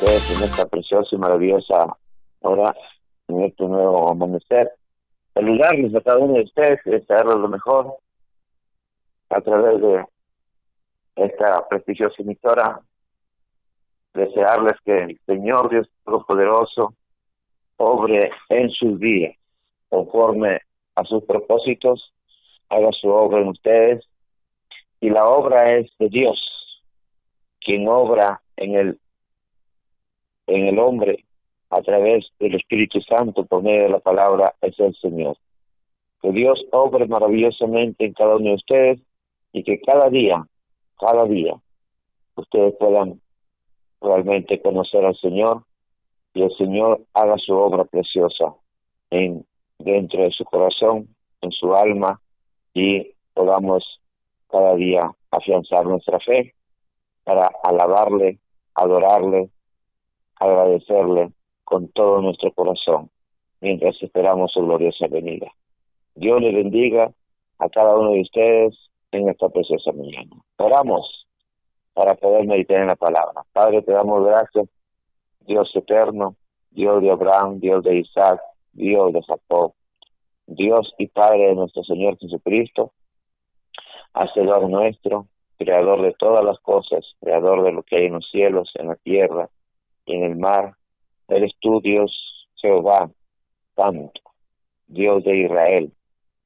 ustedes en esta preciosa y maravillosa hora, en este nuevo amanecer. Saludarles a cada uno de ustedes y desearles lo mejor a través de esta prestigiosa emisora. Desearles que el Señor Dios Todopoderoso obre en sus días, conforme a sus propósitos, haga su obra en ustedes, y la obra es de Dios, quien obra en el hombre a través del Espíritu Santo por medio de la palabra, es el Señor. Que Dios obre maravillosamente en cada uno de ustedes y que cada día, ustedes puedan realmente conocer al Señor y el Señor haga su obra preciosa dentro de su corazón, en su alma, y podamos cada día afianzar nuestra fe para alabarle, adorarle, agradecerle con todo nuestro corazón mientras esperamos su gloriosa venida. Dios le bendiga a cada uno de ustedes en esta preciosa mañana. Oramos para poder meditar en la palabra. Padre, te damos gracias, Dios eterno, Dios de Abraham, Dios de Isaac, Dios de Jacob, Dios y Padre de nuestro Señor Jesucristo, Hacedor nuestro, Creador de todas las cosas, Creador de lo que hay en los cielos, en la tierra y en el mar. Eres tú, Dios Jehová, Santo, Dios de Israel.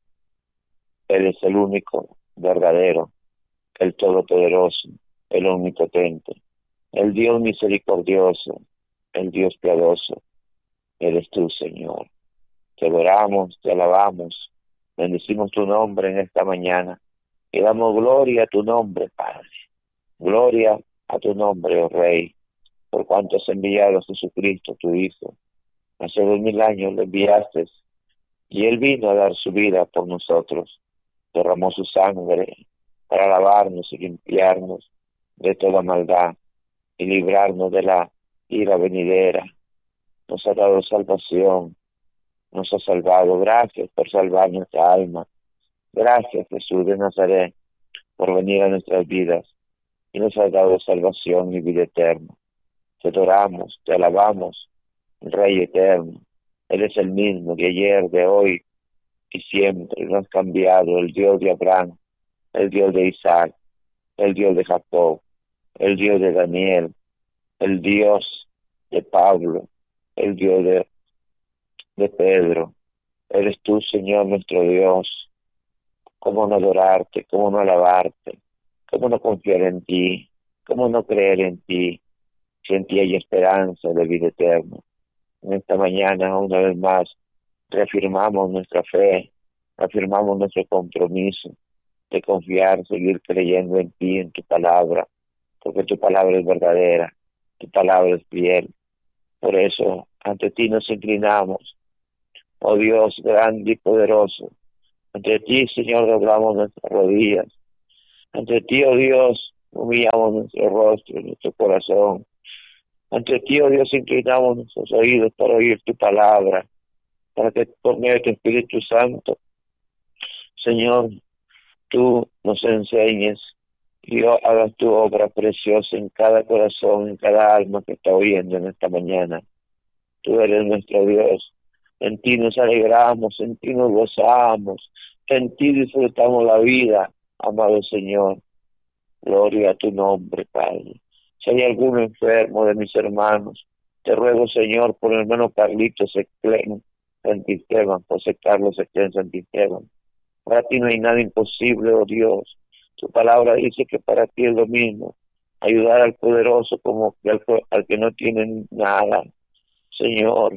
Eres el único, verdadero, el todopoderoso, el omnipotente, el Dios misericordioso, el Dios piadoso. Eres tú, Señor. Te adoramos, te alabamos, bendecimos tu nombre en esta mañana y damos gloria a tu nombre, Padre. Gloria a tu nombre, oh Rey, por cuanto has enviado a Jesucristo, tu Hijo. Hace 2000 años lo enviaste y Él vino a dar su vida por nosotros. Derramó su sangre para lavarnos y limpiarnos de toda maldad y librarnos de la ira venidera. Nos ha dado salvación, nos ha salvado. Gracias por salvar nuestra alma. Gracias, Jesús de Nazaret, por venir a nuestras vidas y nos ha dado salvación y vida eterna. Te adoramos, te alabamos, Rey eterno. Eres el mismo de ayer, de hoy y siempre. No has cambiado, el Dios de Abraham, el Dios de Isaac, el Dios de Jacob, el Dios de Daniel, el Dios de Pablo, el Dios de Pedro. Eres tú, Señor, nuestro Dios. ¿Cómo no adorarte? ¿Cómo no alabarte? ¿Cómo no confiar en ti? ¿Cómo no creer en ti? Si en ti hay esperanza de vida eterna. En esta mañana, una vez más, reafirmamos nuestra fe, reafirmamos nuestro compromiso de confiar, seguir creyendo en ti, en tu palabra, porque tu palabra es verdadera, tu palabra es fiel. Por eso, ante ti nos inclinamos, oh Dios grande y poderoso. Ante ti, Señor, doblamos nuestras rodillas. Ante ti, oh Dios, humillamos nuestro rostro, nuestro corazón. Ante ti, oh Dios, inclinamos nuestros oídos para oír tu palabra, para que por medio de tu Espíritu Santo, Señor, tú nos enseñes y hagas tu obra preciosa en cada corazón, en cada alma que está oyendo en esta mañana. Tú eres nuestro Dios. En ti nos alegramos, en ti nos gozamos, en ti disfrutamos la vida, amado Señor. Gloria a tu nombre, Padre. Si hay alguno enfermo de mis hermanos, te ruego, Señor, por el hermano Carlitos Seclén Santisteban, José Carlos Seclén Santisteban. Para ti no hay nada imposible, oh Dios. Tu palabra dice que para ti es lo mismo, ayudar al poderoso como al que no tiene nada. Señor,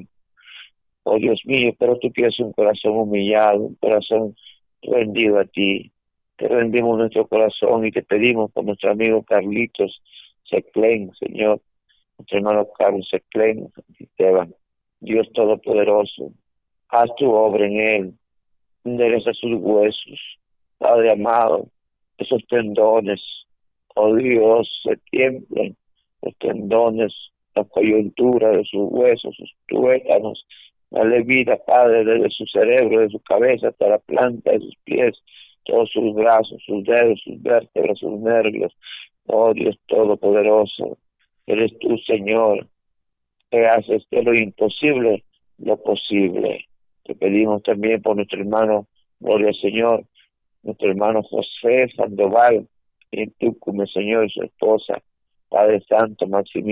oh Dios mío, pero tú quieres un corazón humillado, un corazón rendido a ti. Te rendimos nuestro corazón y te pedimos por nuestro amigo Carlitos Seclén, Señor, nuestro hermano Carlos Seclén, Esteban, Dios Todopoderoso, haz tu obra en él, endereza sus huesos, Padre amado, esos tendones, oh Dios, se tiemblen, los tendones, la coyuntura de sus huesos, sus tuétanos. Dale vida, Padre, desde su cerebro, de su cabeza hasta la planta de sus pies, todos sus brazos, sus dedos, sus vértebras, sus nervios. Oh Dios Todopoderoso, eres tú, Señor, que haces de lo imposible lo posible. Te pedimos también por nuestro hermano, gloria al Señor, nuestro hermano José Sandoval, en Tucumán, Señor, y su esposa, Padre Santo,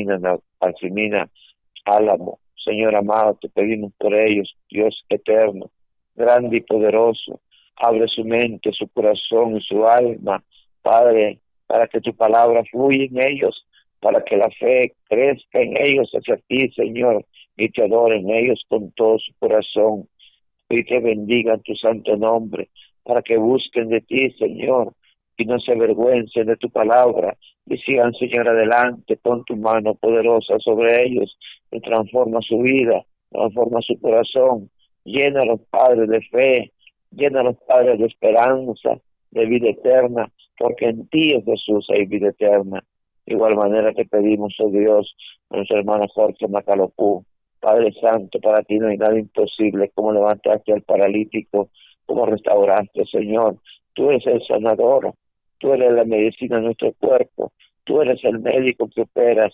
Maximina Álamo. Señor amado, te pedimos por ellos, Dios eterno, grande y poderoso, abre su mente, su corazón y su alma, Padre, para que tu palabra fluya en ellos, para que la fe crezca en ellos hacia ti, Señor, y te adoren ellos con todo su corazón, y te bendigan tu santo nombre, para que busquen de ti, Señor, y no se avergüencen de tu palabra, y sigan, Señor, adelante, pon tu mano poderosa sobre ellos, y transforma su vida, transforma su corazón, llena a los padres de fe, llena a los padres de esperanza, de vida eterna, porque en ti, oh Jesús, hay vida eterna. De igual manera te pedimos, oh Dios, a nuestro hermano Jorge Macalopú, Padre Santo, para ti no hay nada imposible, como levantaste al paralítico, como restauraste, Señor. Tú eres el sanador, tú eres la medicina de nuestro cuerpo, tú eres el médico que opera,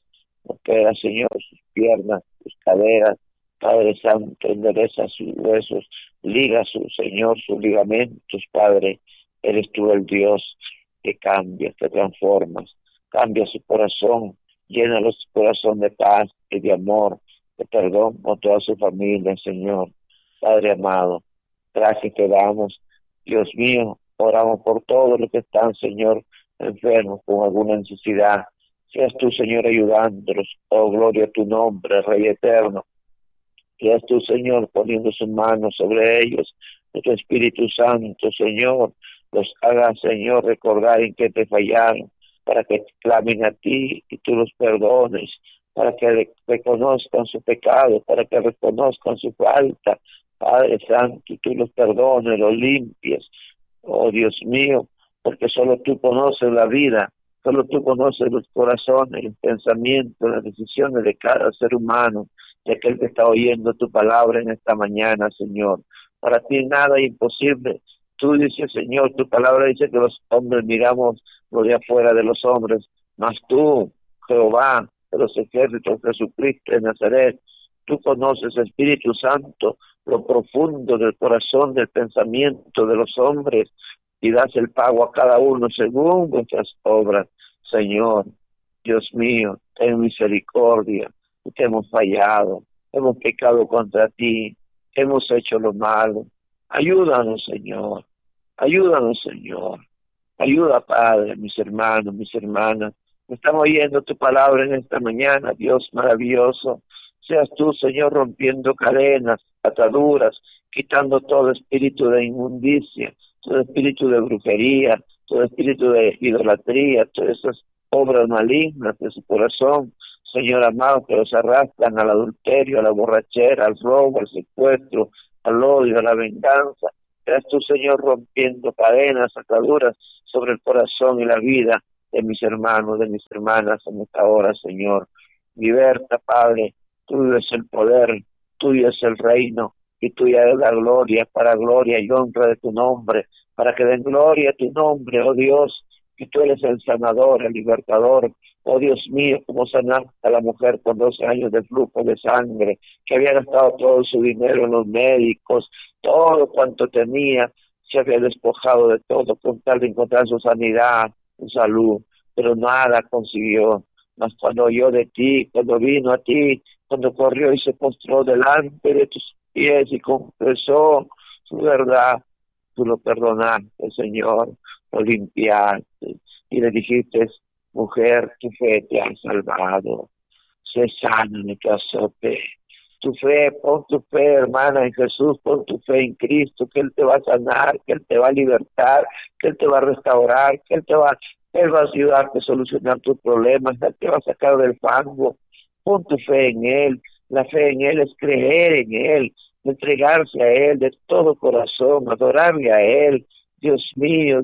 Señor, sus piernas, sus caderas. Padre Santo, endereza sus huesos, liga Señor, sus ligamentos, Padre. Eres tú el Dios que cambias, que transformas, cambia su corazón, llénalo su corazón de paz y de amor, de perdón con toda su familia, Señor. Padre amado, gracias te damos. Dios mío, oramos por todos los que están, Señor, enfermos con alguna necesidad. Seas tú, Señor, ayudándolos. Oh, gloria a tu nombre, Rey eterno. Seas tú, Señor, poniendo sus manos sobre ellos. Que tu Espíritu Santo, Señor, los haga, Señor, recordar en qué te fallaron, para que clamen a ti y tú los perdones, para que reconozcan su pecado, para que reconozcan su falta, Padre Santo, y tú los perdones, los limpies. Oh Dios mío, porque solo tú conoces la vida, solo tú conoces los corazones, los pensamientos, las decisiones de cada ser humano, de aquel que está oyendo tu palabra en esta mañana, Señor. Para ti nada es imposible. Tú dices, Señor, tu palabra dice que los hombres miramos lo de afuera de los hombres, mas tú, Jehová, de los ejércitos, Jesucristo de Nazaret, tú conoces, Espíritu Santo, lo profundo del corazón, del pensamiento de los hombres, y das el pago a cada uno según nuestras obras. Señor, Dios mío, ten misericordia, porque hemos fallado, hemos pecado contra ti, hemos hecho lo malo. Ayúdanos, Señor, ayúdanos, Señor. Ayuda, Padre, mis hermanos, mis hermanas. Estamos oyendo tu palabra en esta mañana, Dios maravilloso. Seas tú, Señor, rompiendo cadenas, ataduras, quitando todo espíritu de inmundicia, todo espíritu de brujería, todo espíritu de idolatría, todas esas obras malignas de su corazón, Señor amado, que los arrastran al adulterio, a la borrachera, al robo, al secuestro, al odio, a la venganza. Seas tú, Señor, rompiendo cadenas, ataduras sobre el corazón y la vida de mis hermanos, de mis hermanas en esta hora, Señor. Liberta, Padre, tuyo es el poder, tuyo es el reino, y tuya es la gloria, para gloria y honra de tu nombre, para que den gloria a tu nombre, oh Dios, que tú eres el sanador, el libertador. Oh Dios mío, como sanaste a la mujer con 12 años de flujo de sangre, que había gastado todo su dinero en los médicos, todo cuanto tenía, se había despojado de todo con tal de encontrar su sanidad, su salud, pero nada consiguió. Mas cuando oyó de ti, cuando vino a ti, cuando corrió y se postró delante de tus pies y confesó su verdad, tú lo perdonaste, Señor, lo limpiaste y le dijiste, mujer, tu fe te ha salvado, sé sana de tu azote. Tu fe, pon tu fe, hermana, en Jesús, pon tu fe en Cristo, que Él te va a sanar, que Él te va a libertar, que Él te va a restaurar, que Él va a ayudarte a solucionar tus problemas, Él te va a sacar del fango. Pon tu fe en Él. La fe en Él es creer en Él, entregarse a Él de todo corazón, adorarle a Él. Dios mío,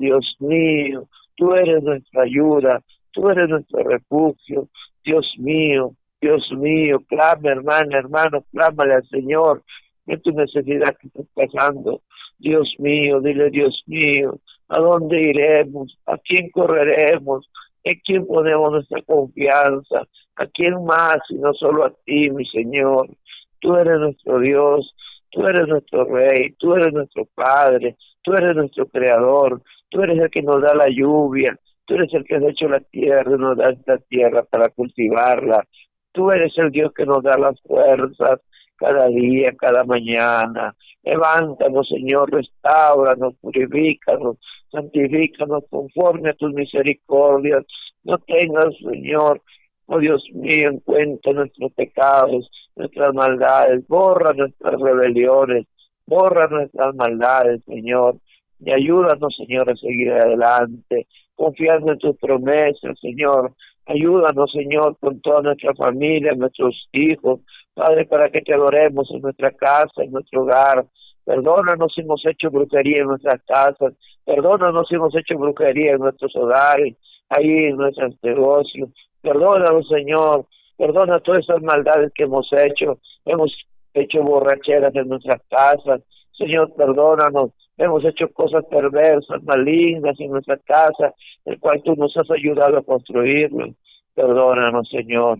tú eres nuestra ayuda, tú eres nuestro refugio. Dios mío, clama, hermana, hermano, clámale al Señor en tu necesidad que estás pasando. Dios mío, dile, Dios mío, ¿a dónde iremos? ¿A quién correremos? ¿En quién ponemos nuestra confianza? ¿A quién más sino solo a ti, mi Señor? Tú eres nuestro Dios, tú eres nuestro Rey, tú eres nuestro Padre, tú eres nuestro Creador, tú eres el que nos da la lluvia, tú eres el que has hecho la tierra y nos da esta tierra para cultivarla. Tú eres el Dios que nos da las fuerzas cada día, cada mañana. Levántanos, Señor, restáuranos, purifícanos, santifícanos conforme a tus misericordias. No tengas, Señor, oh Dios mío, en cuenta nuestros pecados, nuestras maldades. Borra nuestras rebeliones, borra nuestras maldades, Señor. Y ayúdanos, Señor, a seguir adelante, confiando en tus promesas, Señor. Ayúdanos, Señor, con toda nuestra familia, nuestros hijos, Padre, para que te adoremos en nuestra casa, en nuestro hogar. Perdónanos si hemos hecho brujería en nuestras casas, perdónanos si hemos hecho brujería en nuestros hogares, ahí en nuestros negocios. Perdónanos, Señor, perdona todas esas maldades que hemos hecho borracheras en nuestras casas. Señor, perdónanos, hemos hecho cosas perversas, malignas en nuestra casa, el cual tú nos has ayudado a construirlo. Perdónanos, Señor,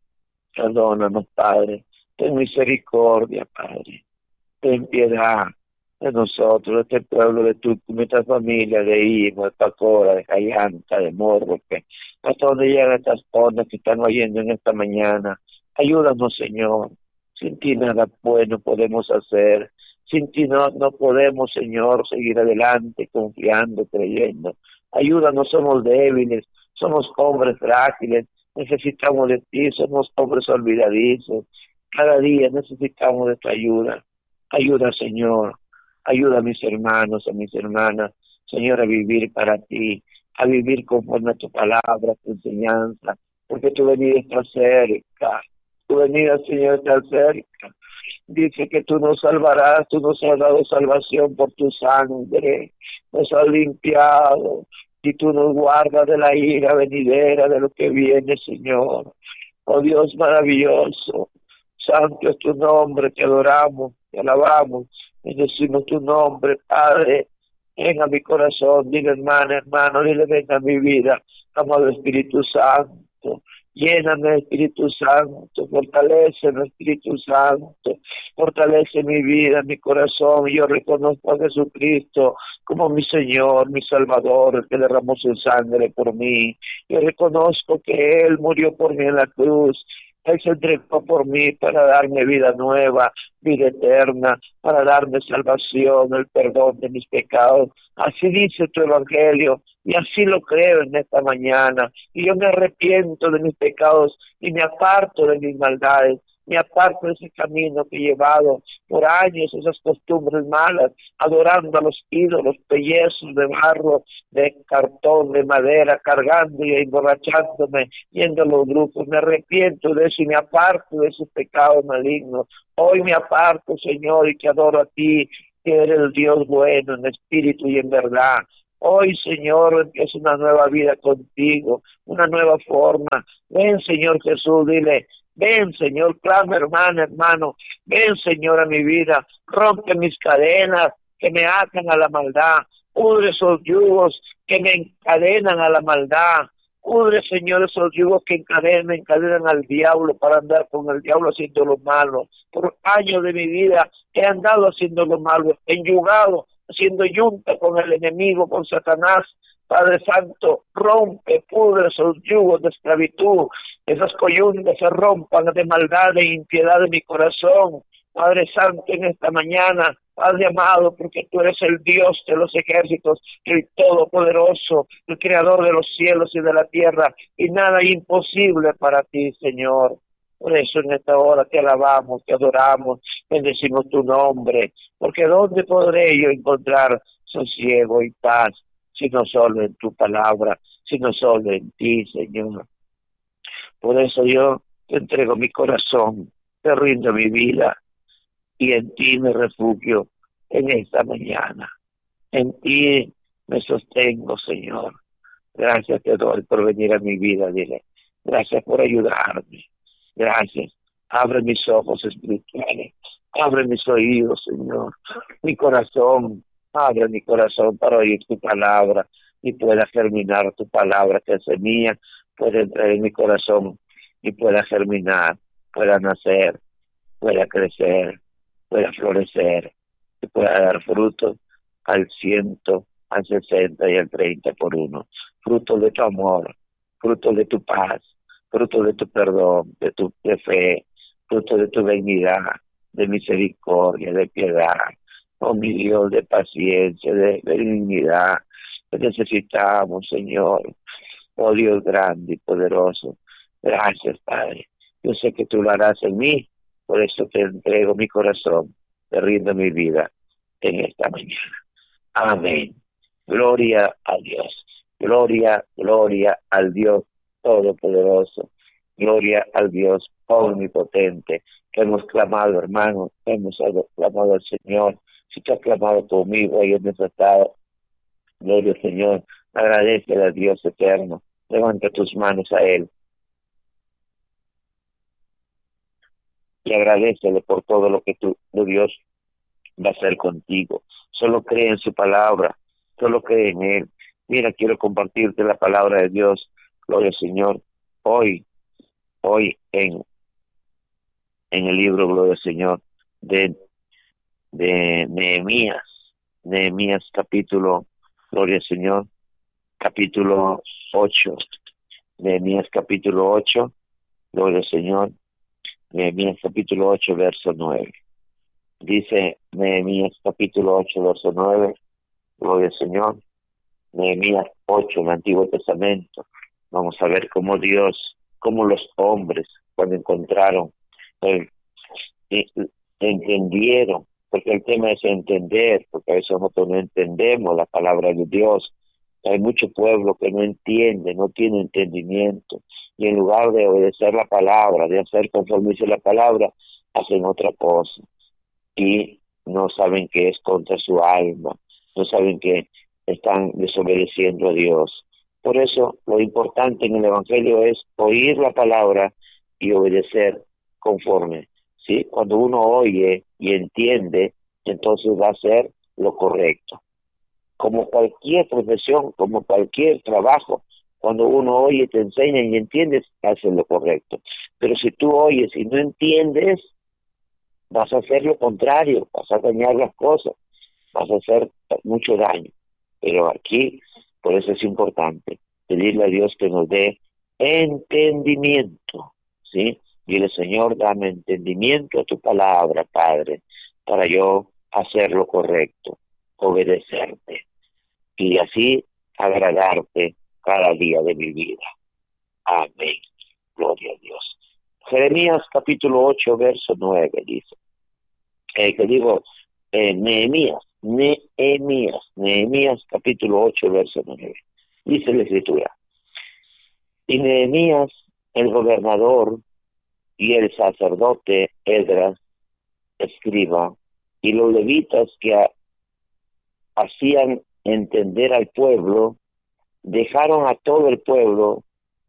perdónanos, Padre, ten misericordia, Padre, ten piedad de nosotros, de este pueblo, de nuestra familia, de Imo, de Pacora, de Cayanta, de Morro, que hasta donde llegan estas ondas que están oyendo en esta mañana. Ayúdanos, Señor, sin ti nada bueno podemos hacer, sin ti no podemos, Señor, seguir adelante, confiando, creyendo. Ayúdanos, somos débiles, somos hombres frágiles, necesitamos de ti, somos hombres olvidadizos. Cada día necesitamos de tu ayuda. Ayuda, Señor, ayuda a mis hermanos, a mis hermanas, Señor, a vivir para ti, a vivir conforme a tu palabra, a tu enseñanza, porque tu venida está cerca, tu venida, Señor, está cerca. Dice que tú nos salvarás, tú nos has dado salvación por tu sangre, nos has limpiado, y tú nos guardas de la ira venidera, de lo que viene, Señor. Oh Dios maravilloso, santo es tu nombre, te adoramos, te alabamos, bendecimos tu nombre, Padre. Venga a mi corazón, dile hermana, hermano, dile venga a mi vida, amado Espíritu Santo. Lléname, Espíritu Santo, fortaléceme, Espíritu Santo, fortalece mi vida, mi corazón. Yo reconozco a Jesucristo como mi Señor, mi Salvador, el que derramó su sangre por mí. Yo reconozco que Él murió por mí en la cruz. Él se entregó por mí para darme vida nueva, vida eterna, para darme salvación, el perdón de mis pecados. Así dice tu evangelio y así lo creo en esta mañana. Y yo me arrepiento de mis pecados y me aparto de mis maldades. Me aparto de ese camino que he llevado por años, esas costumbres malas, adorando a los ídolos, pellezos de barro, de cartón, de madera, cargando y emborrachándome, yendo a los grupos. Me arrepiento de eso y me aparto de esos pecados malignos. Hoy me aparto, Señor, y te adoro a ti, que eres el Dios bueno en espíritu y en verdad. Hoy, Señor, empieza una nueva vida contigo, una nueva forma. Ven, Señor Jesús, dile, ven, Señor, clama, hermana, hermano, ven, Señor, a mi vida, rompe mis cadenas que me atan a la maldad, pudre esos yugos que me encadenan a la maldad, pudre, Señor, esos yugos que me encadenan al diablo para andar con el diablo haciendo lo malo. Por años de mi vida he andado haciendo lo malo, enyugado, haciendo yunta con el enemigo, con Satanás. Padre Santo, rompe, pudre esos yugos de esclavitud, esas coyundas se rompan de maldad e impiedad de mi corazón. Padre Santo, en esta mañana, Padre amado, porque tú eres el Dios de los ejércitos, el Todopoderoso, el Creador de los cielos y de la tierra, y nada imposible para ti, Señor. Por eso en esta hora te alabamos, te adoramos, bendecimos tu nombre, porque ¿dónde podré yo encontrar sosiego y paz, sino solo en tu palabra, sino solo en ti, Señor? Por eso yo te entrego mi corazón, te rindo mi vida, y en ti me refugio en esta mañana. En ti me sostengo, Señor. Gracias te doy por venir a mi vida, dile. Gracias por ayudarme. Gracias. Abre mis ojos espirituales. Abre mis oídos, Señor. Mi corazón. Abre mi corazón para oír tu palabra y pueda germinar tu palabra que es semilla. Puede entrar en mi corazón y pueda germinar, pueda nacer, pueda crecer, pueda florecer, y pueda dar fruto al 100, al 60 y al 30 por uno. Fruto de tu amor, fruto de tu paz, fruto de tu perdón, de fe, fruto de tu benignidad, de misericordia, de piedad. Oh mi Dios, de paciencia, de benignidad. Te necesitamos, Señor. Oh Dios grande y poderoso. Gracias, Padre. Yo sé que tú lo harás en mí, por eso te entrego mi corazón, te rindo mi vida en esta mañana. Amén. Gloria a Dios. Gloria, gloria al Dios Todopoderoso. Gloria al Dios Omnipotente. Hemos clamado, hermanos, hemos clamado al Señor. Si tú has clamado conmigo ahí en ese estado, gloria al Señor. Agradece a Dios eterno. Levanta tus manos a Él y agradecele por todo lo que Dios va a hacer contigo. Solo cree en su palabra, solo cree en Él. Mira, quiero compartirte la palabra de Dios, gloria al Señor, hoy en el libro, gloria al Señor, de Nehemías capítulo, gloria al Señor, capítulo 8, Nehemías capítulo 8, gloria al Señor, Nehemías capítulo 8, verso 9. Dice Nehemías capítulo 8, verso 9, gloria al Señor, Nehemías 8, en el Antiguo Testamento. Vamos a ver cómo Dios, cómo los hombres, cuando encontraron, entendieron, porque el tema es entender, porque a veces nosotros no entendemos la palabra de Dios. Hay mucho pueblo que no entiende, no tiene entendimiento, y en lugar de obedecer la palabra, de hacer conforme dice la palabra, hacen otra cosa, y no saben que es contra su alma, no saben que están desobedeciendo a Dios. Por eso lo importante en el Evangelio es oír la palabra y obedecer conforme, ¿sí? Cuando uno oye y entiende, entonces va a hacer lo correcto. Como cualquier profesión, como cualquier trabajo, cuando uno oye, te enseña y entiendes, haces lo correcto. Pero si tú oyes y no entiendes, vas a hacer lo contrario, vas a dañar las cosas, vas a hacer mucho daño. Pero aquí, por eso es importante pedirle a Dios que nos dé entendimiento, ¿sí? Dile, Señor, dame entendimiento a tu palabra, Padre, para yo hacer lo correcto, obedecerte, y así agradarte cada día de mi vida. Amén. Gloria a Dios. Jeremías capítulo 8, verso 9 dice, Nehemías capítulo 8, verso 9. Dice la Escritura, y Nehemías, el gobernador, y el sacerdote Esdras, escriba, y los levitas que hacían entender al pueblo, dijeron a todo el pueblo,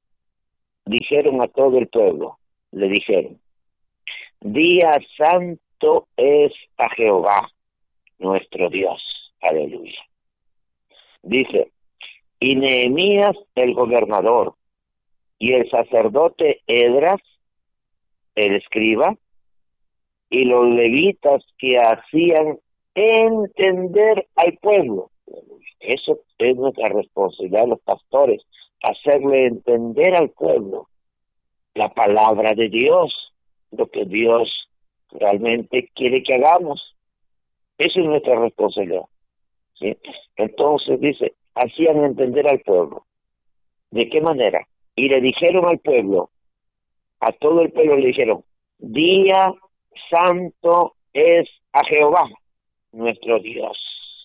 le dijeron, día santo es a Jehová, nuestro Dios. Aleluya. Dice, y Nehemías el gobernador y el sacerdote Esdras, el escriba, y los levitas que hacían entender al pueblo. Eso es nuestra responsabilidad de los pastores, hacerle entender al pueblo la palabra de Dios, lo que Dios realmente quiere que hagamos. Esa es nuestra responsabilidad, ¿sí? Entonces dice, hacían entender al pueblo. ¿De qué manera? Y le dijeron al pueblo, a todo el pueblo le dijeron, día santo es a Jehová, nuestro Dios.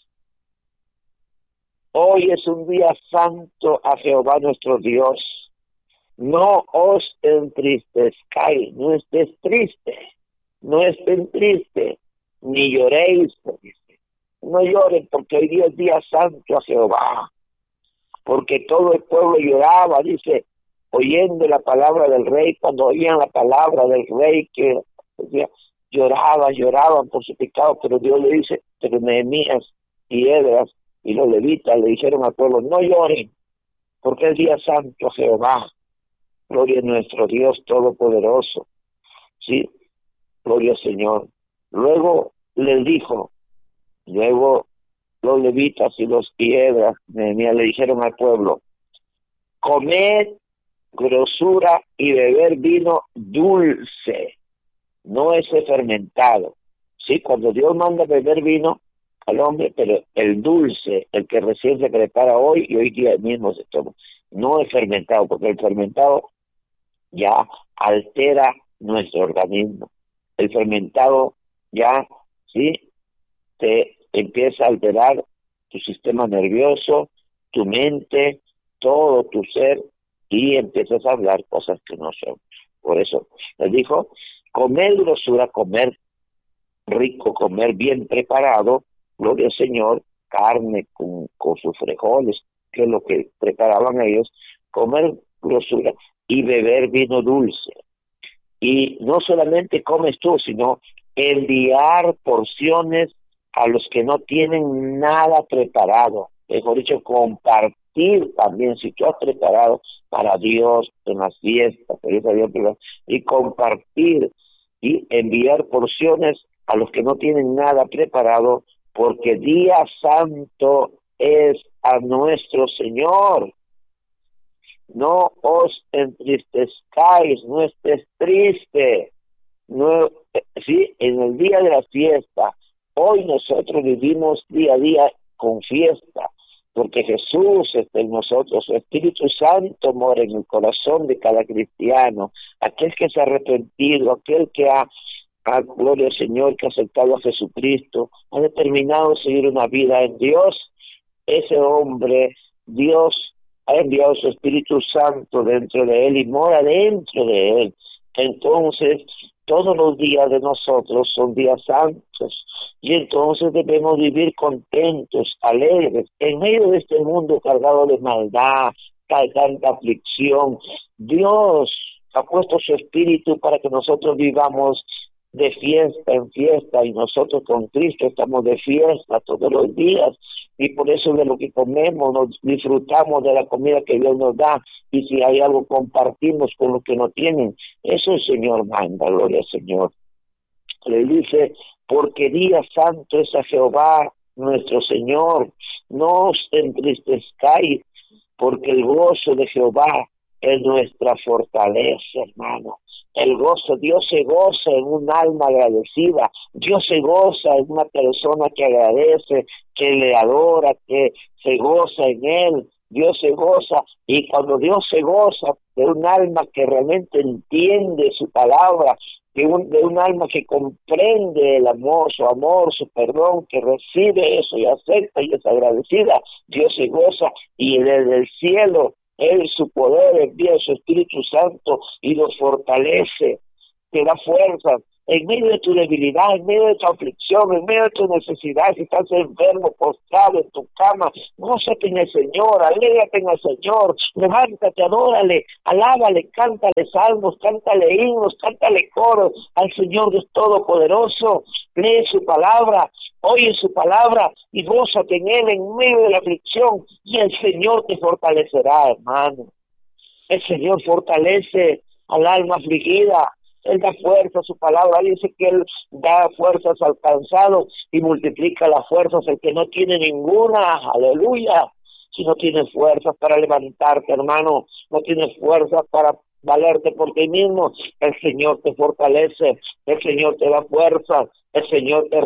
Hoy es un día santo a Jehová nuestro Dios. No os entristezcáis, no estés triste, no estén tristes, ni lloréis. No lloren porque hoy día es día santo a Jehová. Porque todo el pueblo lloraba, dice, oyendo la palabra del rey, cuando oían la palabra del rey, que lloraban por su pecado, pero Dios le dice, pero Nehemías y Esdras y los levitas le dijeron al pueblo, no lloren, porque es día santo a Jehová. Gloria a nuestro Dios Todopoderoso. Sí, gloria al Señor. Luego les dijo, luego los levitas y los piedras, Nehemías le dijeron al pueblo, comed grosura y beber vino dulce, no ese fermentado. Sí, cuando Dios manda beber vino al hombre, pero el dulce, el que recién se prepara hoy y hoy día mismo se toma, no el fermentado, porque el fermentado ya altera nuestro organismo. El fermentado ya, sí, te empieza a alterar tu sistema nervioso, tu mente, todo tu ser, y empiezas a hablar cosas que no son. Por eso les dijo, comer grosura, comer rico, comer bien preparado, gloria al Señor, carne con sus frijoles, que es lo que preparaban ellos, comer grosura y beber vino dulce. Y no solamente comes tú, sino enviar porciones a los que no tienen nada preparado. Mejor dicho, compartir también, si tú has preparado para Dios en las fiestas, y compartir y enviar porciones a los que no tienen nada preparado, porque día santo es a nuestro Señor. No os entristezcáis, no estés triste. No, sí, en el día de la fiesta, hoy nosotros vivimos día a día con fiesta, porque Jesús está en nosotros, su Espíritu Santo mora en el corazón de cada cristiano, aquel que se ha arrepentido, aquel que gloria al Señor, que ha aceptado a Jesucristo, ha determinado seguir una vida en Dios. Ese hombre, Dios ha enviado su Espíritu Santo dentro de él y mora dentro de él. Entonces, todos los días de nosotros son días santos y entonces debemos vivir contentos, alegres, en medio de este mundo cargado de maldad, tanta aflicción. Dios ha puesto su Espíritu para que nosotros vivamos de fiesta en fiesta, y nosotros con Cristo estamos de fiesta todos los días, y por eso de lo que comemos nos disfrutamos de la comida que Dios nos da, y si hay algo compartimos con los que no tienen. Eso el Señor manda, gloria al Señor. Le dice, porque día santo es a Jehová nuestro Señor, no os entristezcáis, porque el gozo de Jehová es nuestra fortaleza, hermano. El gozo, Dios se goza en un alma agradecida, Dios se goza en una persona que agradece, que le adora, que se goza en Él. Dios se goza, y cuando Dios se goza de un alma que realmente entiende su palabra, de un alma que comprende el amor, su perdón, que recibe eso y acepta y es agradecida, Dios se goza, y desde el cielo Él, su poder, envía su Espíritu Santo y los fortalece, te da fuerzas en medio de tu debilidad, en medio de tu aflicción, en medio de tu necesidad. Si estás enfermo, postrado en tu cama, gózate en el Señor, alégrate en el Señor, levántate, adórale, alábale, cántale salmos, cántale himnos, cántale coros al Señor Dios Todopoderoso. Lee su palabra, oye su palabra y gózate en Él en medio de la aflicción, y el Señor te fortalecerá, hermano. El Señor fortalece al alma afligida. Él da fuerza a su palabra. Dice que Él da fuerzas al cansado y multiplica las fuerzas al que no tiene ninguna. Aleluya. Si no tienes fuerzas para levantarte, hermano, no tienes fuerzas para valerte por ti mismo, el Señor te fortalece, el Señor te da fuerzas, el Señor te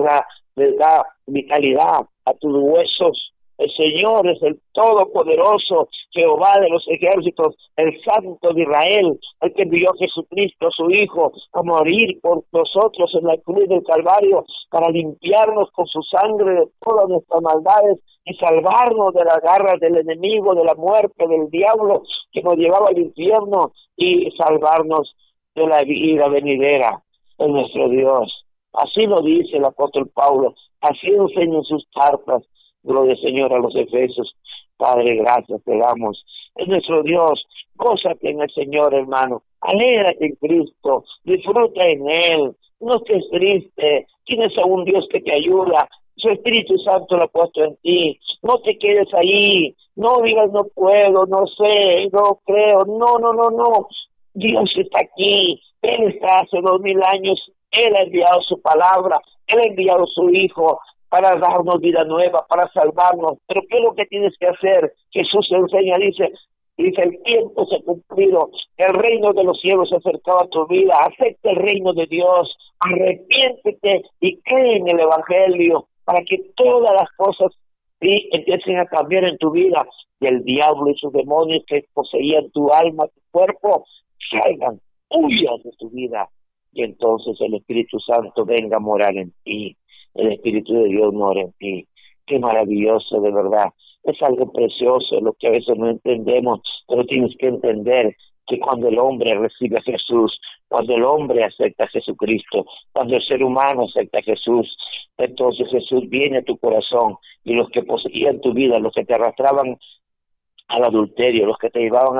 da vitalidad a tus huesos. El Señor es el Todopoderoso, Jehová de los ejércitos, el Santo de Israel, el que envió a Jesucristo, su Hijo, a morir por nosotros en la cruz del Calvario, para limpiarnos con su sangre de todas nuestras maldades y salvarnos de las garras del enemigo, de la muerte, del diablo que nos llevaba al infierno, y salvarnos de la vida venidera en nuestro Dios. Así lo dice el apóstol Pablo, así enseña en sus cartas. Gloria al Señor a los Efesios. Padre, gracias te damos. Es nuestro Dios. Gózate en el Señor, hermano. Alégrate en Cristo. Disfruta en Él. No estés triste. Tienes a un Dios que te ayuda. Su Espíritu Santo lo ha puesto en ti. No te quedes ahí. No digas no puedo, no sé, no creo. No. Dios está aquí, Él está hace 2000 años, Él ha enviado su palabra, Él ha enviado su Hijo para darnos vida nueva, para salvarnos. Pero ¿qué es lo que tienes que hacer? Jesús enseña, dice, el tiempo se ha cumplido, el reino de los cielos se ha acercado a tu vida, acepta el reino de Dios, arrepiéntete y cree en el Evangelio, para que todas las cosas sí empiecen a cambiar en tu vida, y el diablo y sus demonios que poseían tu alma, tu cuerpo, salgan, huyan de tu vida, y entonces el Espíritu Santo venga a morar en ti, el Espíritu de Dios mora en ti. Qué maravilloso, de verdad. Es algo precioso, lo que a veces no entendemos, pero tienes que entender que cuando el hombre recibe a Jesús, cuando el hombre acepta a Jesucristo, cuando el ser humano acepta a Jesús, entonces Jesús viene a tu corazón, y los que poseían tu vida, los que te arrastraban al adulterio, los que te llevaban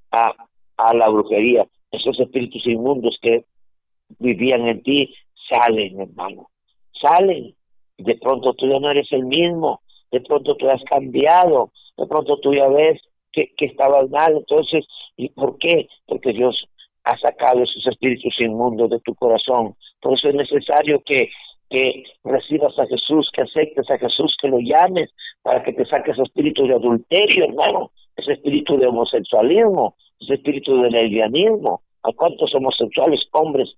a la brujería, esos espíritus inmundos que vivían en ti, salen, hermano, salen. De pronto tú ya no eres el mismo, de pronto tú has cambiado, de pronto tú ya ves que estabas mal. Entonces, ¿y por qué? Porque Dios ha sacado esos espíritus inmundos de tu corazón. Por eso es necesario que recibas a Jesús, que aceptes a Jesús, que lo llames, para que te saque ese espíritu de adulterio, hermano, ese espíritu de homosexualismo, ese espíritu de lesbianismo. ¿A cuántos homosexuales hombres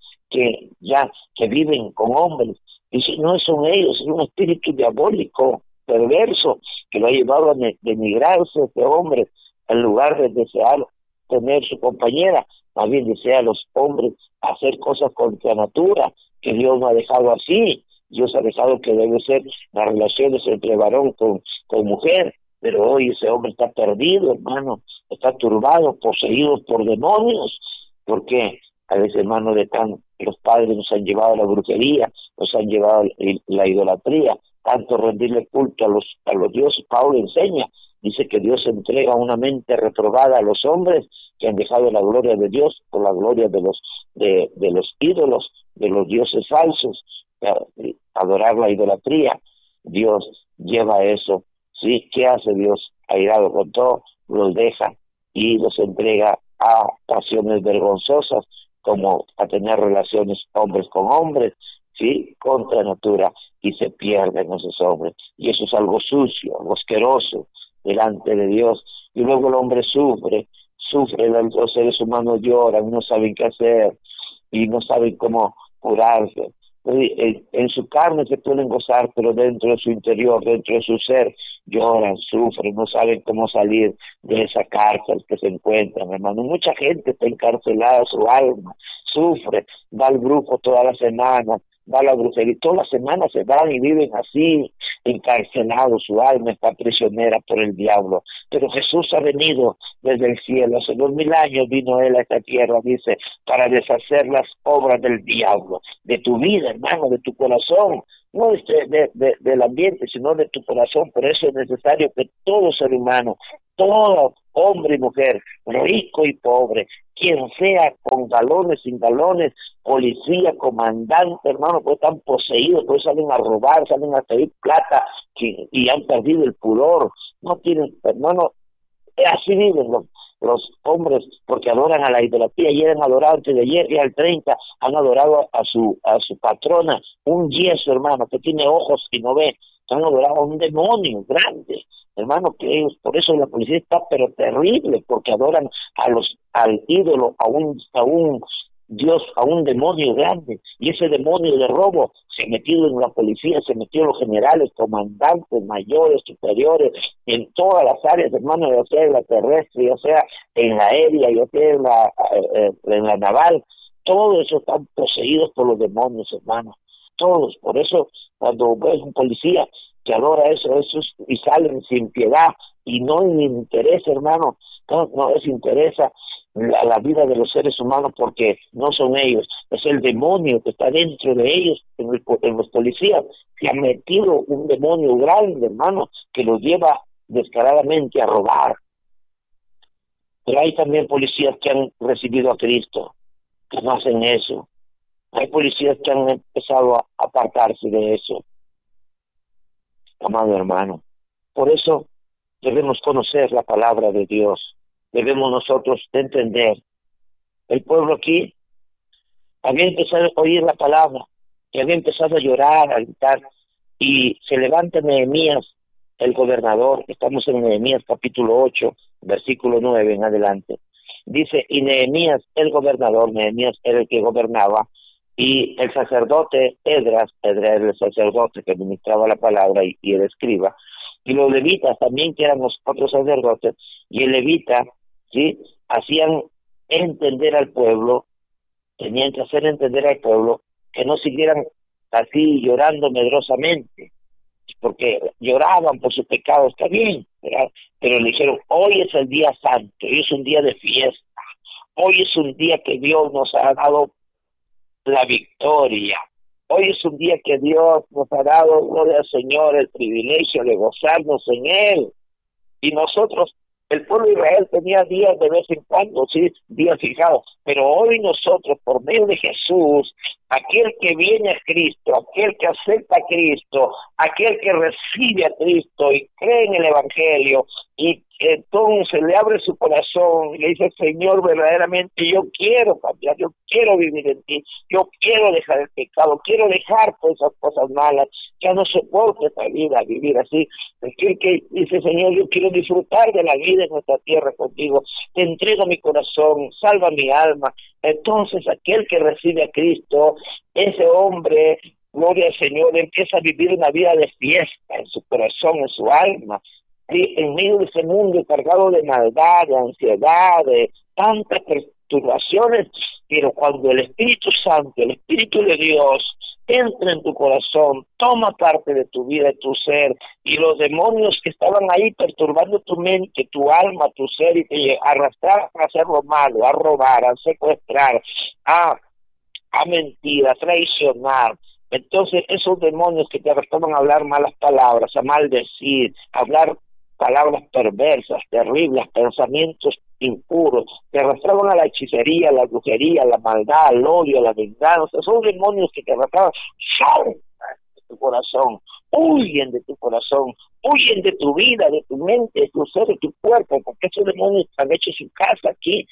que viven con hombres? Y si no son ellos, es un espíritu diabólico, perverso, que lo ha llevado a denigrarse a este hombre, en lugar de desear tener su compañera, más bien desea a los hombres hacer cosas contra natura, que Dios no ha dejado así. Dios ha dejado que debe ser las relaciones entre varón con mujer, pero hoy ese hombre está perdido, hermano, está turbado, poseído por demonios. ¿Por qué? A veces, hermano, los padres nos han llevado a la brujería, nos han llevado a la idolatría, tanto rendirle culto a los dioses. Pablo enseña, dice que Dios entrega una mente reprobada a los hombres que han dejado la gloria de Dios por la gloria de los ídolos, de los dioses falsos, adorar la idolatría. Dios lleva eso, ¿sí? ¿Qué hace Dios? Airado con todo, los deja y los entrega a pasiones vergonzosas, como a tener relaciones hombres con hombres, ¿sí? Contra natura, y se pierden esos hombres. Y eso es algo sucio, algo asqueroso delante de Dios. Y luego el hombre sufre, los seres humanos lloran, no saben qué hacer y no saben cómo curarse. En su carne se pueden gozar, pero dentro de su interior, dentro de su ser, lloran, sufren, no saben cómo salir de esa cárcel que se encuentran, hermano. Mucha gente está encarcelada, su alma sufre, va al brujo toda la semana, va a la brujería, toda la semana se van y viven así, encarcelados, su alma está prisionera por el diablo. Pero Jesús ha venido desde el cielo, hace 2000 años vino Él a esta tierra, dice, para deshacer las obras del diablo, de tu vida, hermano, de tu corazón, no del ambiente, sino de tu corazón. Por eso es necesario que todo ser humano, todo hombre y mujer, rico y pobre, quien sea, con galones, sin galones, policía, comandante, hermano, pues están poseídos, pues salen a robar, salen a pedir plata, y han perdido el pudor, no tienen, hermano, así viven los hombres, porque adoran a la idolatría. Ayer han adorado, antes de ayer, día el 30, han adorado a su patrona, un yeso, hermano, que tiene ojos y no ve. Han adorado a un demonio grande, hermano, que ellos, por eso la policía está pero terrible, porque adoran al ídolo, a un Dios, a un demonio grande, y ese demonio de robo se ha metido en la policía, se metió en los generales, comandantes, mayores, superiores, en todas las áreas, hermano, ya sea en la terrestre, ya sea en la aérea, ya sea en la naval. Todos esos están poseídos por los demonios, hermano, todos. Por eso cuando ves un policía que adora eso y salen sin piedad, y no les interesa, hermano, no les interesa la vida de los seres humanos, porque no son ellos, es el demonio que está dentro de ellos, en los policías. Se ha metido un demonio grande, hermano, que los lleva descaradamente a robar. Pero hay también policías que han recibido a Cristo, que no hacen eso. Hay policías que han empezado a apartarse de eso, amado hermano. Por eso debemos conocer la palabra de Dios. Debemos nosotros entender El pueblo aquí había empezado a oír la palabra, y había empezado a llorar, a gritar, y se levanta Nehemías, el gobernador. Estamos en Nehemías capítulo 8, versículo 9 en adelante. Dice, y Nehemías, el gobernador, Nehemías era el que gobernaba, y el sacerdote Esdras era el sacerdote que administraba la palabra y el escriba, y los levitas también, que eran los otros sacerdotes, y el levita, ¿sí?, hacían entender al pueblo, tenían que hacer entender al pueblo que no siguieran así llorando medrosamente, porque lloraban por sus pecados, está bien, ¿verdad? Pero le dijeron, hoy es el día santo, hoy es un día de fiesta, hoy es un día que Dios nos ha dado la victoria, hoy es un día que Dios nos ha dado, gloria al Señor, el privilegio de gozarnos en Él. Y nosotros, el pueblo de Israel tenía días de vez en cuando, sí, días fijados, pero hoy nosotros, por medio de Jesús, aquel que viene a Cristo, aquel que acepta a Cristo, aquel que recibe a Cristo y cree en el Evangelio, y entonces le abre su corazón y le dice, Señor, verdaderamente yo quiero cambiar, yo quiero vivir en ti, yo quiero dejar el pecado, quiero dejar todas esas cosas malas, ya no soporto esta vida, vivir así. Aquel que dice, Señor, yo quiero disfrutar de la vida en nuestra tierra contigo, te entrego mi corazón, salva mi alma. Entonces aquel que recibe a Cristo, ese hombre, gloria al Señor, empieza a vivir una vida de fiesta en su corazón, en su alma, y en medio de ese mundo cargado de maldad, de ansiedad, de tantas perturbaciones. Pero cuando el Espíritu Santo, el Espíritu de Dios, entra en tu corazón, toma parte de tu vida, de tu ser, y los demonios que estaban ahí perturbando tu mente, tu alma, tu ser, y te arrastraban a hacer lo malo, a robar, a secuestrar, a mentir, a traicionar. Entonces esos demonios que te arrastraban a hablar malas palabras, a maldecir, a hablar palabras perversas, terribles, pensamientos impuros, te arrastraban a la hechicería, a la brujería, a la maldad, al odio, a la venganza. Son demonios que te arrastraban, salen de tu corazón, huyen de tu corazón, huyen de tu vida, de tu mente, de tu ser, de tu cuerpo, porque esos demonios han hecho su casa aquí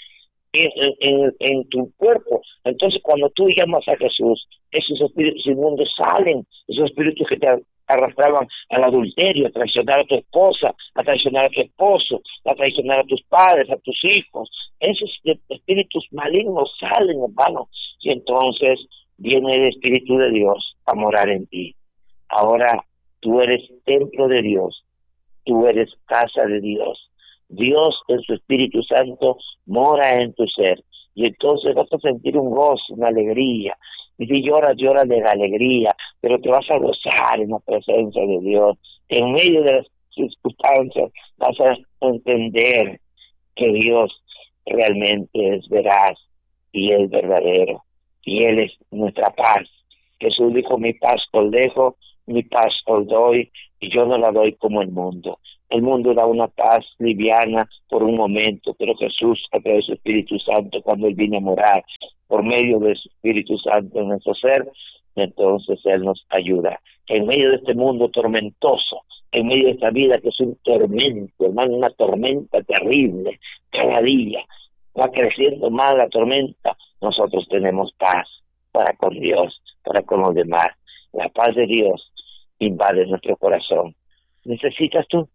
en tu cuerpo. Entonces cuando tú llamas a Jesús, esos espíritus inmundos salen, esos espíritus que te arrastraban al adulterio, a traicionar a tu esposa, a traicionar a tu esposo, a traicionar a tus padres, a tus hijos. Esos espíritus malignos salen, hermano, y entonces viene el Espíritu de Dios a morar en ti. Ahora tú eres templo de Dios, tú eres casa de Dios. Dios en su Espíritu Santo mora en tu ser, y entonces vas a sentir un gozo, una alegría. Y si lloras de la alegría, pero te vas a gozar en la presencia de Dios. En medio de las circunstancias vas a entender que Dios realmente es veraz y es verdadero, y Él es nuestra paz. Jesús dijo, mi paz os dejo, mi paz os doy, y yo no la doy como el mundo. El mundo da una paz liviana por un momento, pero Jesús, a través de su Espíritu Santo, cuando Él vino a morar por medio de su Espíritu Santo en nuestro ser, entonces Él nos ayuda. En medio de este mundo tormentoso, en medio de esta vida que es un tormento, hermano, una tormenta terrible, cada día va creciendo más la tormenta, nosotros tenemos paz para con Dios, para con los demás. La paz de Dios invade nuestro corazón. ¿Necesitas tú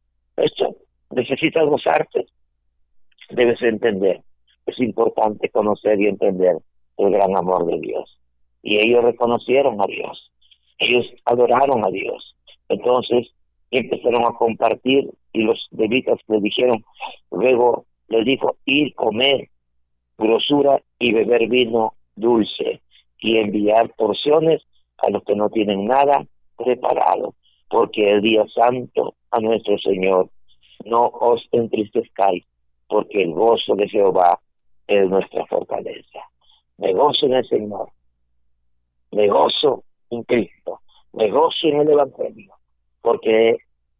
esto? ¿Necesitas gozarte? Debes entender. Es importante conocer y entender el gran amor de Dios. Y ellos reconocieron a Dios. Ellos adoraron a Dios. Entonces empezaron a compartir, y los levitas le dijeron, luego les dijo, ir, comer grosura y beber vino dulce, y enviar porciones a los que no tienen nada preparado, porque el día santo a nuestro Señor. No os entristezcáis, porque el gozo de Jehová es nuestra fortaleza. Me gozo en el Señor, me gozo en Cristo, me gozo en el Evangelio, porque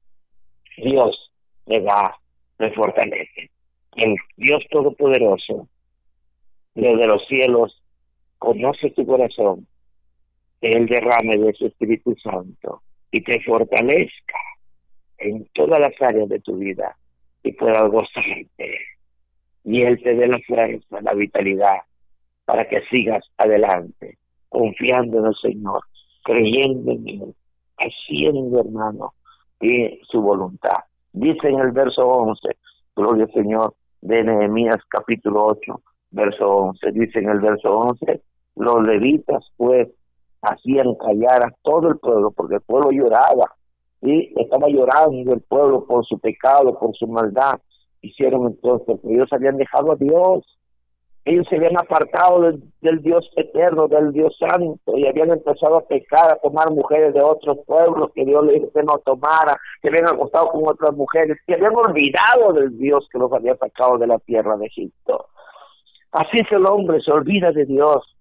Dios me da, me fortalece. El Dios Todopoderoso, desde los cielos, conoce tu corazón, que Él derrame de su Espíritu Santo y te fortalezca en todas las áreas de tu vida y puedas gozarte y Él te dé la fuerza, la vitalidad, para que sigas adelante, confiando en el Señor, creyendo en Él, haciendo, hermano, y su voluntad. Dice en el verso 11, gloria al Señor, de Nehemías capítulo 8, verso 11, dice en el verso 11, los levitas pues hacían callar a todo el pueblo, porque el pueblo lloraba, y estaba llorando el pueblo por su pecado, por su maldad. Hicieron entonces, porque ellos habían dejado a Dios, ellos se habían apartado del Dios eterno, del Dios santo, y habían empezado a pecar, a tomar mujeres de otros pueblos que Dios les dijo que no tomara, que habían acostado con otras mujeres, que habían olvidado del Dios que los había sacado de la tierra de Egipto. Así es el hombre, se olvida de Dios.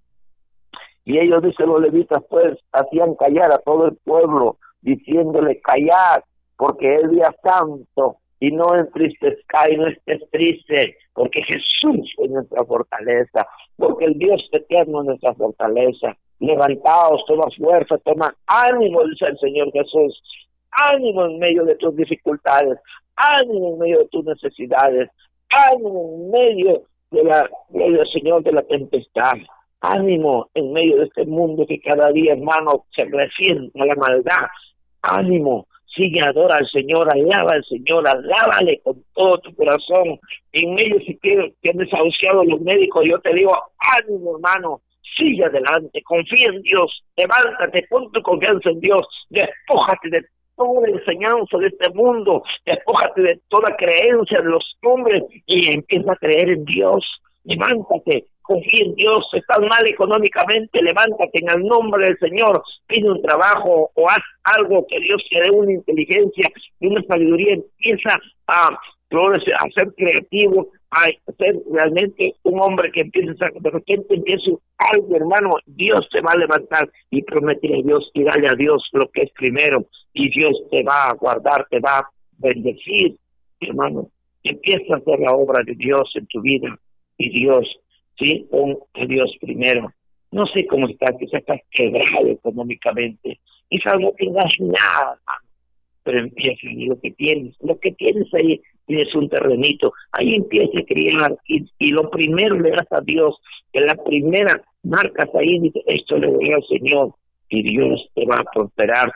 Y ellos, dicen los levitas, pues, hacían callar a todo el pueblo, diciéndole, callad, porque es día santo, y no entristezca y no estés triste, porque Jesús es nuestra fortaleza, porque el Dios eterno es nuestra fortaleza. Levantaos, toma fuerza, toma ánimo, dice el Señor Jesús, ánimo en medio de tus dificultades, ánimo en medio de tus necesidades, ánimo en medio del Señor, de la tempestad, ánimo en medio de este mundo que cada día, hermano, se resiente a la maldad, ánimo. Sigue, adora al Señor, alaba al Señor, alábale con todo tu corazón. En medio, si que han desahuciado los médicos, yo te digo, ánimo, hermano, sigue adelante, confía en Dios, levántate, pon tu confianza en Dios, despójate de toda enseñanza de este mundo, despójate de toda creencia de los hombres y empieza a creer en Dios. Levántate, confía en Dios. Estás mal económicamente, levántate en el nombre del Señor, pide un trabajo o haz algo, que Dios te dé una inteligencia y una sabiduría. Empieza a ser creativo, a ser realmente un hombre que empiece de repente empieza algo, hermano. Dios te va a levantar, y prométele a Dios y dale a Dios lo que es primero, y Dios te va a guardar, te va a bendecir, hermano. Empieza a hacer la obra de Dios en tu vida, y Dios, sí, pon a Dios primero. No sé cómo estás, quizás estás quebrado económicamente, quizás no tengas nada, pero empieza en lo que tienes ahí. Tienes un terrenito, ahí empieza a criar, y lo primero le das a Dios, que la primera marcas ahí, dice, esto le doy al Señor, y Dios te va a prosperar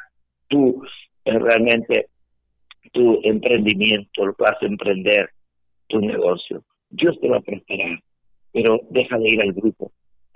realmente tu emprendimiento, lo vas a emprender, tu negocio. Dios te va a prosperar, pero deja de ir al grupo,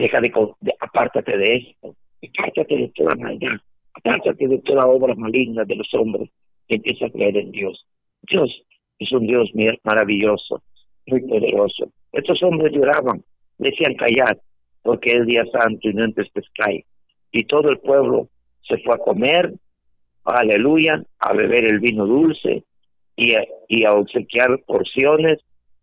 apártate de esto, apártate de toda maldad, apártate de toda obra maligna de los hombres, que empieza a creer en Dios. Dios es un Dios maravilloso, muy poderoso. Estos hombres lloraban, decían callad, porque es día santo y no entristezcáis. Y todo el pueblo se fue a comer, aleluya, a beber el vino dulce y a obsequiar porciones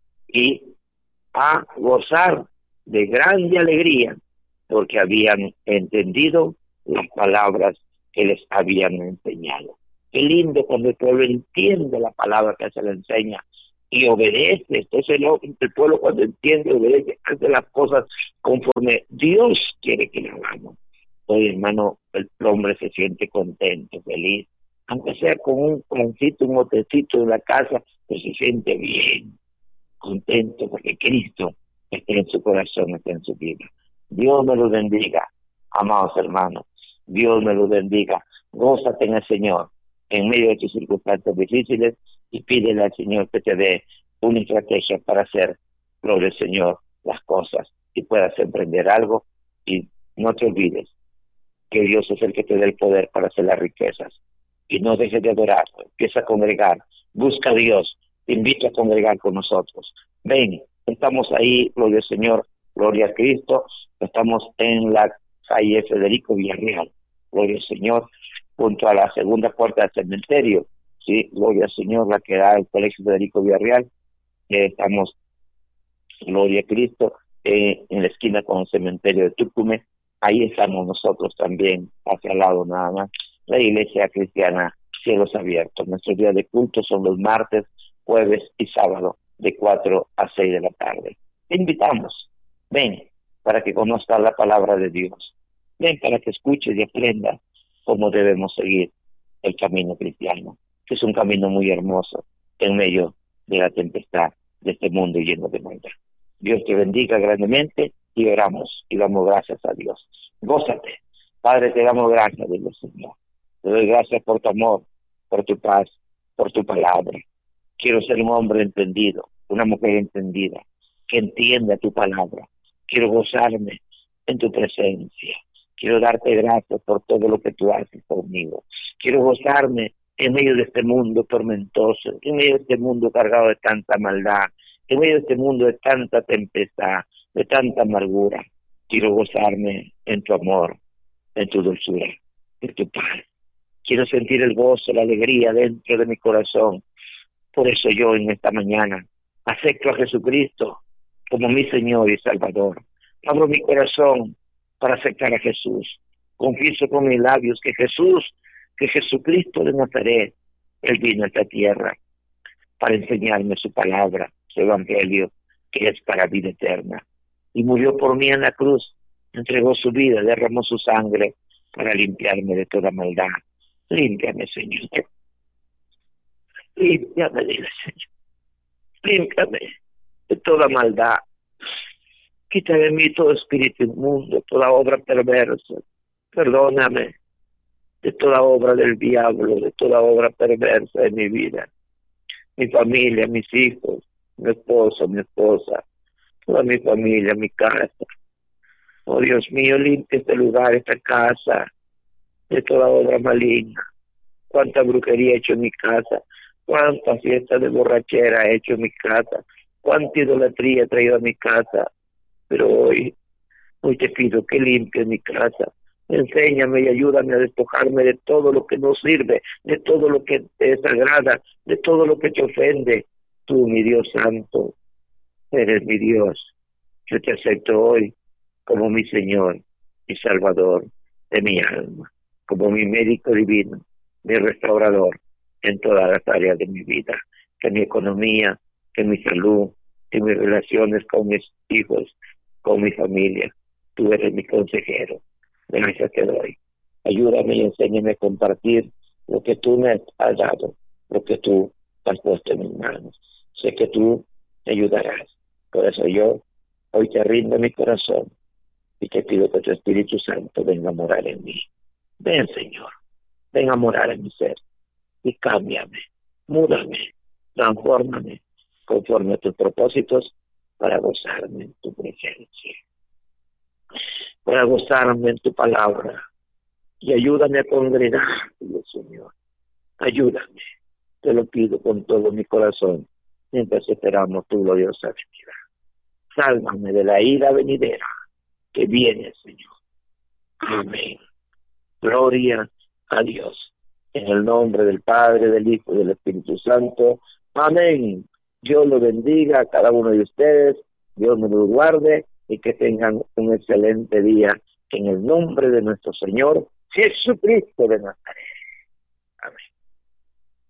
y a gozar de grande alegría, porque habían entendido las palabras que les habían enseñado. Qué lindo cuando el pueblo entiende la palabra que se le enseña y obedece. Entonces el pueblo, cuando entiende, obedece, hace las cosas conforme Dios quiere que le hagamos. Hoy, hermano, el hombre se siente contento, feliz, aunque sea con un pancito, un motecito en la casa, pues se siente bien, contento, porque Cristo está en su corazón, está en su vida. Dios me lo bendiga, amados hermanos. Dios me lo bendiga. Gózate en el Señor en medio de tus circunstancias difíciles, y pídele al Señor que te dé una estrategia para hacer, gloria al Señor, las cosas, y puedas emprender algo. Y no te olvides que Dios es el que te da el poder para hacer las riquezas, y no dejes de adorar. Empieza a congregar, busca a Dios, te invito a congregar con nosotros. Ven, estamos ahí, gloria al Señor, gloria a Cristo. Estamos en la calle Federico Villarreal, gloria al Señor, junto a la segunda puerta del cementerio, sí, gloria al Señor, la que da el Colegio Federico Villarreal. Estamos, gloria a Cristo, en la esquina con el cementerio de Tucumé. Ahí estamos nosotros también, hacia al lado nada más, la Iglesia Cristiana Cielos Abiertos. Nuestros días de culto son los martes, jueves y sábado, de 4 a 6 de la tarde. Te invitamos, ven, para que conozcas la palabra de Dios. Ven para que escuches y aprendas cómo debemos seguir el camino cristiano, que es un camino muy hermoso en medio de la tempestad, de este mundo lleno de maldad. Dios te bendiga grandemente y oramos y damos gracias a Dios. Gózate. Padre, te damos gracias, Dios Señor. Te doy gracias por tu amor, por tu paz, por tu palabra. Quiero ser un hombre entendido, una mujer entendida, que entienda tu palabra. Quiero gozarme en tu presencia. Quiero darte gracias por todo lo que tú haces conmigo. Quiero gozarme en medio de este mundo tormentoso, en medio de este mundo cargado de tanta maldad, en medio de este mundo de tanta tempestad, de tanta amargura. Quiero gozarme en tu amor, en tu dulzura, en tu paz. Quiero sentir el gozo, la alegría dentro de mi corazón. Por eso yo en esta mañana acepto a Jesucristo como mi Señor y Salvador. Abro mi corazón para aceptar a Jesús. Confieso con mis labios que Jesucristo de Nazaret, Él vino a esta tierra para enseñarme su palabra, su evangelio, que es para vida eterna. Y murió por mí en la cruz, entregó su vida, derramó su sangre para limpiarme de toda maldad. Límpiame, Señor. Límpiame, dile, Señor. Límpiame de toda maldad. Quita de mí todo espíritu inmundo, toda obra perversa. Perdóname de toda obra del diablo, de toda obra perversa de mi vida. Mi familia, mis hijos, mi esposo, mi esposa, toda mi familia, mi casa. Oh Dios mío, limpia este lugar, esta casa, de toda obra maligna. Cuánta brujería he hecho en mi casa, cuánta fiesta de borrachera he hecho en mi casa, cuánta idolatría he traído a mi casa. Pero hoy te pido que limpies mi casa. Enséñame y ayúdame a despojarme de todo lo que no sirve, de todo lo que te desagrada, de todo lo que te ofende. Tú, mi Dios santo, eres mi Dios. Yo te acepto hoy como mi Señor y Salvador de mi alma, como mi médico divino, mi restaurador en todas las áreas de mi vida, que mi economía, que mi salud, que mis relaciones con mis hijos, con mi familia. Tú eres mi consejero. Gracias te doy. Ayúdame y enséñame a compartir lo que tú me has dado, lo que tú has puesto en mis manos. Sé que tú me ayudarás. Por eso yo hoy te rindo mi corazón y te pido que tu Espíritu Santo venga a morar en mí. Ven, Señor, ven a morar en mi ser y cámbiame, múdame, transfórmame conforme a tus propósitos para gozarme en tu presencia, para gozarme en tu palabra, y ayúdame a congregar, Dios Señor, ayúdame, te lo pido con todo mi corazón, mientras esperamos tu gloriosa venida. Sálvame de la ira venidera que viene, Señor. Amén. Gloria a Dios. En el nombre del Padre, del Hijo y del Espíritu Santo. Amén. Dios lo bendiga a cada uno de ustedes. Dios me los guarde y que tengan un excelente día en el nombre de nuestro Señor Jesucristo de Nazaret.